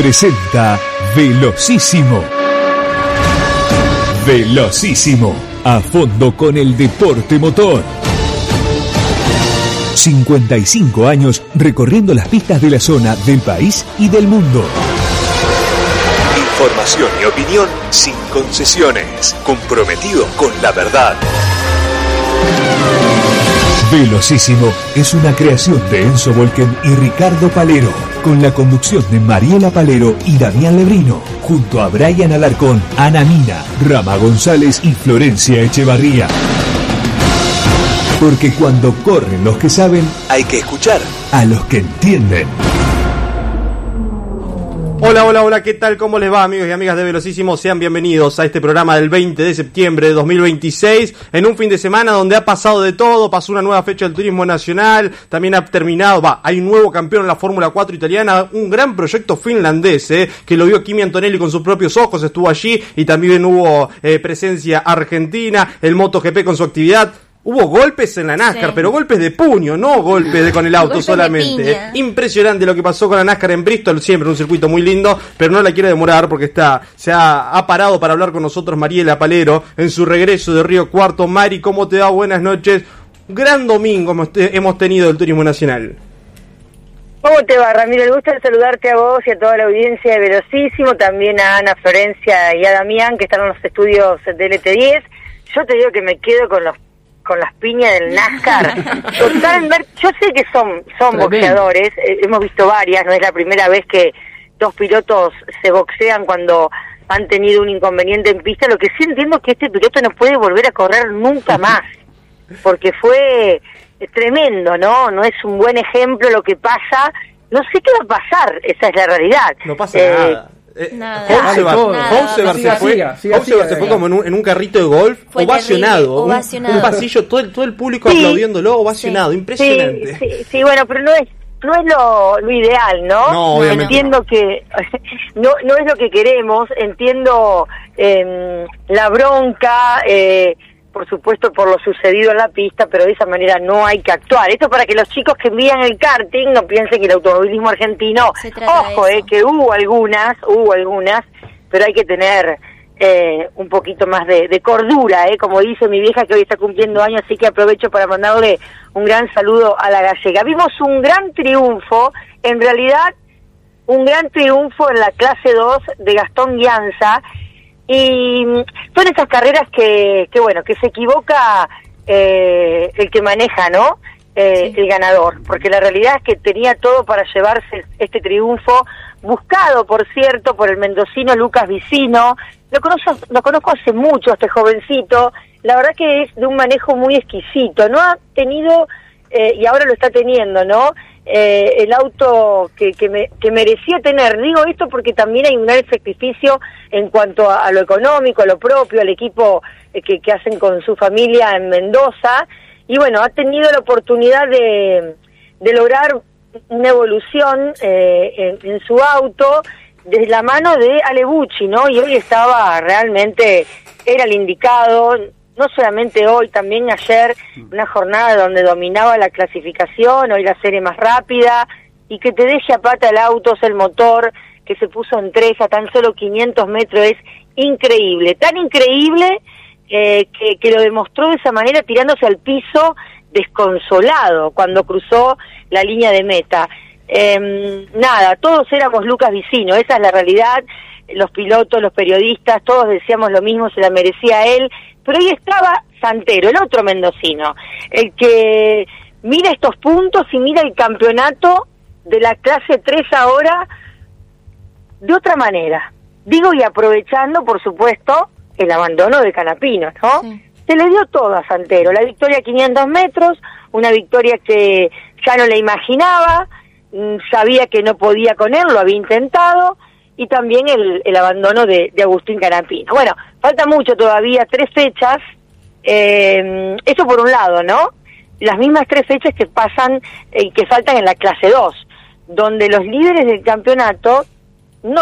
presenta Velocísimo. Velocísimo, a fondo con el deporte motor. 55 años recorriendo las pistas de la zona, del país y del mundo. Información y opinión sin concesiones, comprometido con la verdad. Velocísimo es una creación de Enzo Volken y Ricardo Palero, con la conducción de Mariela Palero y Damián Lebrino, junto a Brian Alarcón, Ana Mina, Rama González y Florencia Echevarría. Porque cuando corren los que saben, hay que escuchar a los que entienden. Hola, ¿qué tal? ¿Cómo les va, amigos y amigas de Velocísimo? Sean bienvenidos a este programa del 20 de septiembre de 2026, en un fin de semana donde ha pasado de todo. Pasó una nueva fecha del turismo nacional, también ha terminado, hay un nuevo campeón en la Fórmula 4 italiana, un gran proyecto finlandés, que lo vio Kimi Antonelli con sus propios ojos, estuvo allí, y también hubo presencia argentina, el MotoGP con su actividad. Hubo golpes en la NASCAR, sí, pero golpes de puño, no golpes con el auto solamente. Impresionante lo que pasó con la NASCAR en Bristol, siempre un circuito muy lindo, pero no la quiero demorar porque se ha parado para hablar con nosotros Mariela Palero en su regreso de Río Cuarto. Mari, ¿cómo te va? Buenas noches. Gran domingo hemos tenido del Turismo Nacional. ¿Cómo te va, Ramiro? El gusto de saludarte a vos y a toda la audiencia de Velocísimo, también a Ana, Florencia y a Damián, que están en los estudios del LT10. Yo te digo que me quedo con las piñas del NASCAR. Totalmente, yo sé que son boxeadores, hemos visto varias, no es la primera vez que dos pilotos se boxean cuando han tenido un inconveniente en pista. Lo que sí entiendo es que este piloto no puede volver a correr nunca más, porque fue tremendo, ¿no? No es un buen ejemplo lo que pasa. No sé qué va a pasar, esa es la realidad. No pasa nada. Housevar se fue como en un carrito de golf, ovacionado. Un pasillo, todo el público aplaudiéndolo, ovacionado, impresionante. Sí, bueno, pero no es lo ideal, ¿no? No, obviamente. Entiendo que no es lo que queremos, entiendo la bronca, por supuesto por lo sucedido en la pista, pero de esa manera no hay que actuar. Esto para que los chicos que envían el karting no piensen que el automovilismo argentino, ojo, que hubo algunas, pero hay que tener un poquito más de cordura, como dice mi vieja, que hoy está cumpliendo años, así que aprovecho para mandarle un gran saludo a la gallega. Vimos un gran triunfo, en realidad un gran triunfo en la clase 2 de Gastón Gianza. Y son esas carreras que se equivoca el que maneja, ¿no? Sí. El ganador, porque la realidad es que tenía todo para llevarse este triunfo, buscado, por cierto, por el mendocino Lucas Vicino. Lo conozco hace mucho, este jovencito. La verdad que es de un manejo muy exquisito. No ha tenido, y ahora lo está teniendo, ¿no? El auto que merecía tener. Digo esto porque también hay un gran sacrificio en cuanto a lo económico, a lo propio, al equipo que hacen con su familia en Mendoza, y bueno, ha tenido la oportunidad de lograr una evolución en su auto desde la mano de Ale Bucci, ¿no? Y hoy era el indicado. No solamente hoy, también ayer, una jornada donde dominaba la clasificación, hoy la serie más rápida, y que te deje a pata el auto, el motor, que se puso en 3 a tan solo 500 metros, es increíble. Tan increíble que lo demostró de esa manera, tirándose al piso desconsolado cuando cruzó la línea de meta. Todos éramos Lucas Vicino, esa es la realidad. Los pilotos, los periodistas, todos decíamos lo mismo, se la merecía él. Pero ahí estaba Santero, el otro mendocino, el que mira estos puntos y mira el campeonato de la clase 3 ahora de otra manera. Digo, y aprovechando, por supuesto, el abandono de Canapino, ¿no? Sí. Se le dio todo a Santero, la victoria a 500 metros, una victoria que ya no la imaginaba, sabía que no podía con él, lo había intentado, y también el abandono de Agustín Canapino. Bueno, falta mucho todavía, 3 fechas, eso por un lado, ¿no? Las mismas 3 fechas que faltan en la clase 2, donde los líderes del campeonato